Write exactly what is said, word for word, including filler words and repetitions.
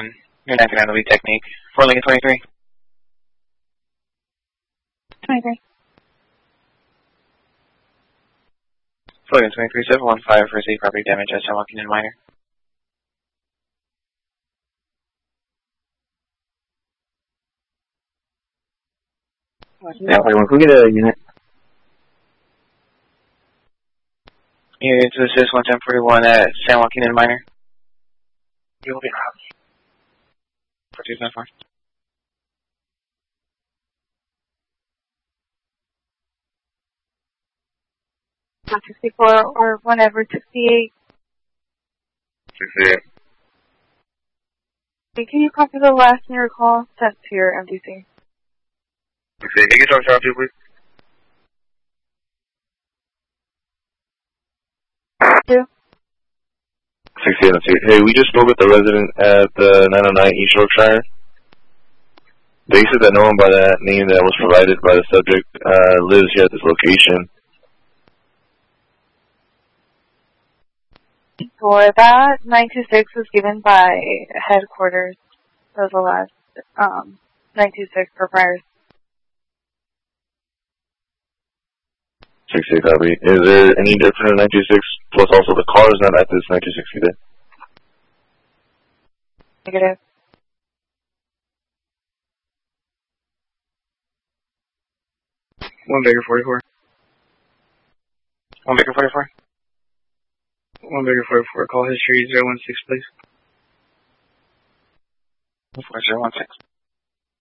one. You're not going to have the lead technique. four Lincoln twenty-three. twenty-three. four Lincoln twenty-three, seven one five for safe property damage at San Joaquin and Minor. Yeah, can we get a unit? Unit to assist one ten forty-one at San Joaquin and Minor. You will be around. four two seven four. sixty-four or whenever, sixty-eight. sixty-eight. Okay, can you copy the last in your call sent to your M D C? sixty-eight. Can you talk to R two, please? Two. sixty-eight. Hey, we just spoke with the resident at the nine oh nine East Yorkshire. They said that no one by that name that was provided by the subject uh, lives here at this location. For that, nine two six was given by headquarters. That was the last, um, nine two six for priors. sixty-eight copy. Is there any difference in nine two six, plus also the car is not at this nine two six either? Negative. One Baker forty-four. One Baker forty-four. One Baker forty-four. Call history zero one six, please. four zero one six.